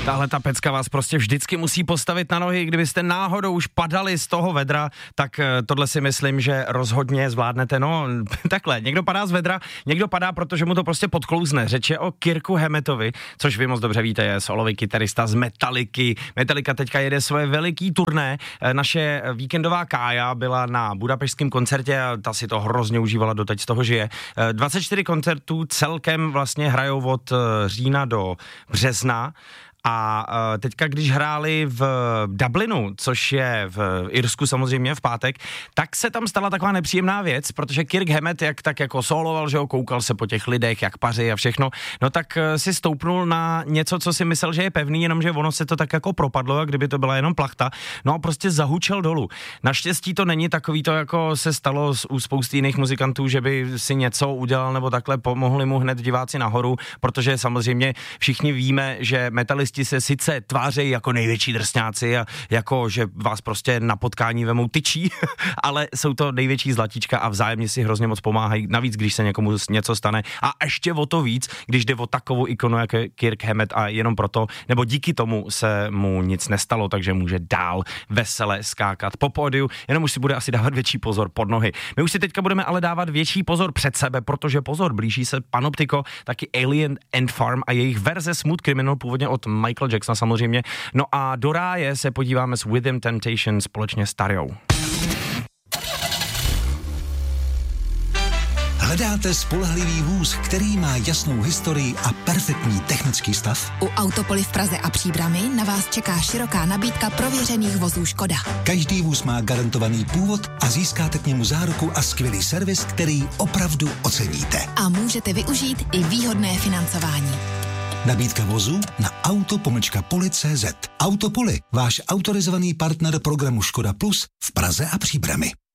Tahle ta pecka vás prostě vždycky musí postavit na nohy, kdybyste náhodou už padali z toho vedra, tak tohle si myslím, že rozhodně zvládnete. No, takhle, někdo padá z vedra, někdo padá, protože mu to prostě podklouzne. Řeč je o Kirku Hammettovi, což vy moc dobře víte, je solový kytarista z Metalliky. Metallica teďka jede svoje veliký turné. Naše víkendová Kája byla na budapešském koncertě a ta si to hrozně užívala, doteď z toho žije. 24 koncertů celkem vlastně hrajou od října do března. A teďka, když hráli v Dublinu, což je v Irsku samozřejmě v pátek, tak se tam stala taková nepříjemná věc, protože Kirk Hammett, jak tak jako soloval, že ho koukal se po těch lidech, jak paří a všechno, no tak si stoupnul na něco, co si myslel, že je pevný, jenomže ono se to tak jako propadlo, a kdyby to byla jenom plachta, no a prostě zahučel dolů. Naštěstí to není takový to, jako se stalo u spousty jiných muzikantů, že by si něco udělal nebo takhle, pomohli mu hned diváci nahoru, protože samozřejmě všichni víme, že metalisti se sice tvářejí jako největší drsňáci a jako, že vás prostě na potkání vemou tyčí, ale jsou to největší zlatíčka a vzájemně si hrozně moc pomáhají, navíc, když se někomu něco stane a ještě o to víc, když jde o takovou ikonu, jako je Kirk Hammett a jenom proto, nebo díky tomu se mu nic nestalo, takže může dál vesele skákat po pódiu, jenom už si bude asi dávat větší pozor pod nohy. My už si teďka budeme ale dávat větší pozor před sebe, protože pozor, blíží se Panoptiko, taky Alien Ant Farm a jejich verze Smooth Criminal, původně od Michael Jacksona samozřejmě. No a do ráje se podíváme s Within Temptation společně s Tariou. Hledáte spolehlivý vůz, který má jasnou historii a perfektní technický stav? U Autopoly v Praze a Příbrami na vás čeká široká nabídka prověřených vozů Škoda. Každý vůz má garantovaný původ a získáte k němu záruku a skvělý servis, který opravdu oceníte. A můžete využít i výhodné financování. Nabídka vozu na auto-poli.cz. Autopoly, váš autorizovaný partner programu Škoda Plus v Praze a Příbrami.